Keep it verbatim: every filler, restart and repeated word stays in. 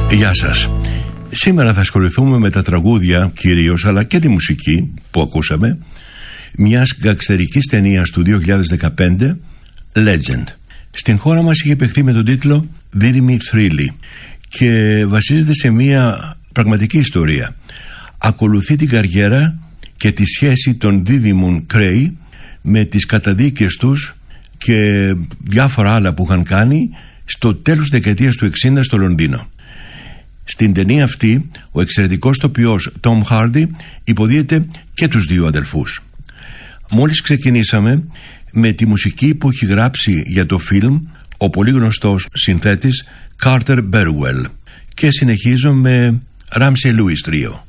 Γεια σας. Σήμερα θα ασχοληθούμε με τα τραγούδια κυρίως, αλλά και τη μουσική που ακούσαμε μιας γκαγκστερικής ταινίας του δύο χιλιάδες δεκαπέντε, Legend. Στην χώρα μας είχε παιχθεί με τον τίτλο Δίδυμη Θρύλη και βασίζεται σε μια πραγματική ιστορία. Ακολουθεί την καριέρα και τη σχέση των δίδυμων Κρέι με τις καταδίκες τους και διάφορα άλλα που είχαν κάνει στο τέλος της δεκαετίας του εξήντα στο Λονδίνο. Στην ταινία αυτή ο εξαιρετικός τοπιός Tom Hardy υποδίεται και τους δύο αδελφούς. Μόλις ξεκινήσαμε με τη μουσική που έχει γράψει για το φιλμ ο πολύ γνωστός συνθέτης Carter Burwell και συνεχίζω με Ramsey Lewis Trio.